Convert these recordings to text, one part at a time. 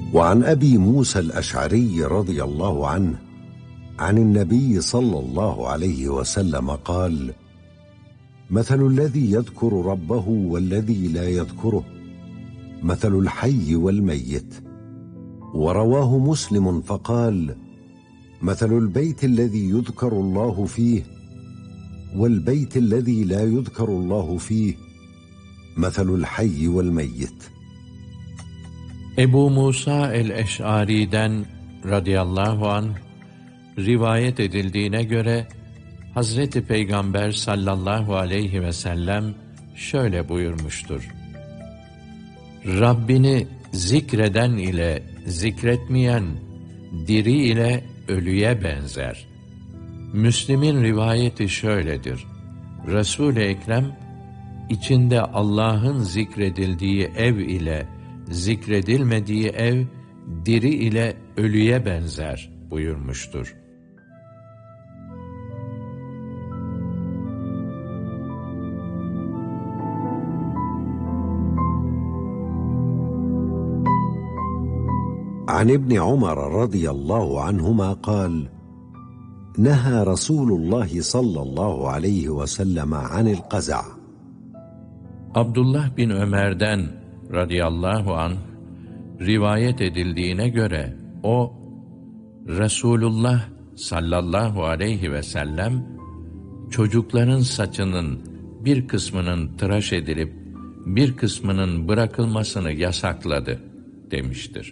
وعن أبي موسى الأشعري رضي الله عنه عن النبي صلى الله عليه وسلم قال: مثل الذي يذكر ربه والذي لا يذكره مثل الحي والميت. ورواه مسلم فقال: مثل البيت الذي يذكر الله فيه والبيت الذي لا يذكر الله فيه مثل الحي والميت. Ebu Musa el-Eş'ari'den radıyallahu anh rivayet edildiğine göre Hazreti Peygamber sallallahu aleyhi ve sellem şöyle buyurmuştur: Rabbini zikreden ile zikretmeyen diri ile ölüye benzer. Müslim'in rivayeti şöyledir: Resul-i Ekrem içinde Allah'ın zikredildiği ev ile zikredilmediği ev diri ile ölüye benzer buyurmuştur. عن ابن عمر رضي الله عنهما قال: نهى رسول الله صلى الله عليه وسلم عن القزع. Abdullah bin Ömer'den radıyallahu anh rivayet edildiğine göre o, Resulullah sallallahu aleyhi ve sellem çocukların saçının bir kısmının tıraş edilip bir kısmının bırakılmasını yasakladı demiştir.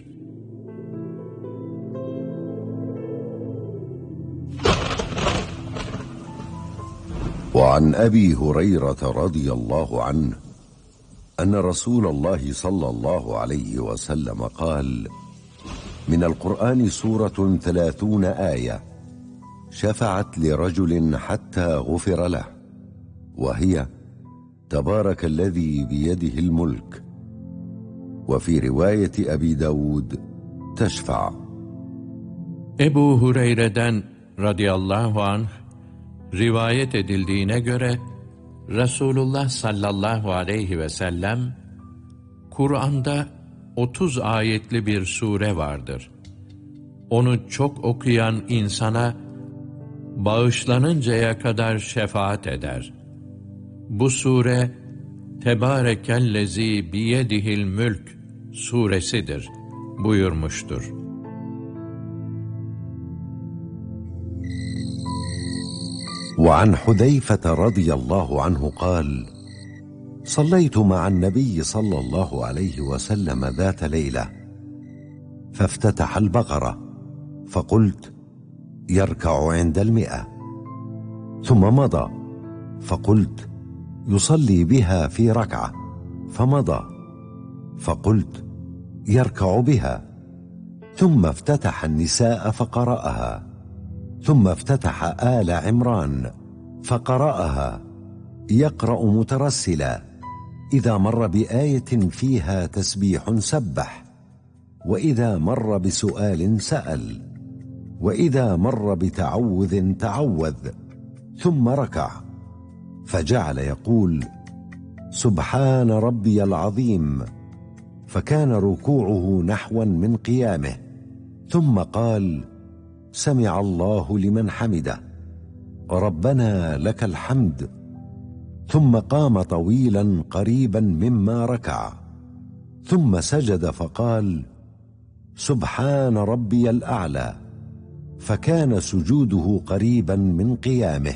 وعن أبي هريرة رضي الله عنه أن رسول الله صلى الله عليه وسلم قال: من القرآن سورة 30 آية شفعت لرجل حتى غفر له، وهي تبارك الذي بيده الملك. وفي رواية أبي داود تشفع. Ebu Hureyre'den radıyallahu anh rivayet edildiğine göre Resulullah sallallahu aleyhi ve sellem, Kur'an'da 30 ayetli bir sure vardır. Onu çok okuyan insana bağışlanıncaya kadar şefaat eder. Bu sure Tebârekellezî biyedihil mülk suresidir buyurmuştur. وعن حذيفة رضي الله عنه قال: صليت مع النبي صلى الله عليه وسلم ذات ليلة فافتتح البقرة فقلت: يركع عند 100. ثم مضى فقلت: يصلي بها في ركعة، فمضى فقلت: يركع بها. ثم افتتح النساء فقرأها، ثم افتتح آل عمران فقرأها يقرأ مترسلا إذا مر بآية فيها تسبيح سبح، وإذا مر بسؤال سأل، وإذا مر بتعوذ تعوذ، ثم ركع فجعل يقول: سبحان ربي العظيم، فكان ركوعه نحوا من قيامه، ثم قال: سمع الله لمن حمده، ربنا لك الحمد، ثم قام طويلا قريبا مما ركع، ثم سجد فقال: سبحان ربي الأعلى، فكان سجوده قريبا من قيامه.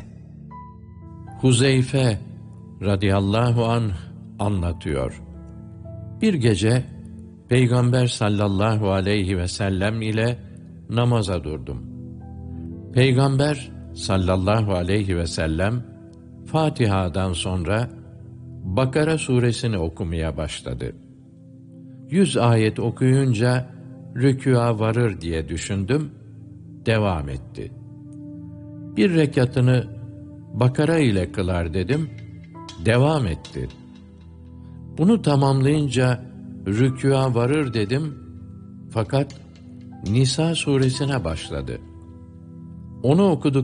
Huzeyfe radıyallahu anh anlatıyor. Bir gece Peygamber sallallahu aleyhi ve sellem ile namaza durdum. Peygamber sallallahu aleyhi ve sellem Fatiha'dan sonra Bakara suresini okumaya başladı. 100 ayet okuyunca rükûa varır diye düşündüm, devam etti. Bir rekatını Bakara ile kılar dedim, devam etti. Bunu tamamlayınca rükûa varır dedim, fakat Nisa suresine başladı. Onu okuduk.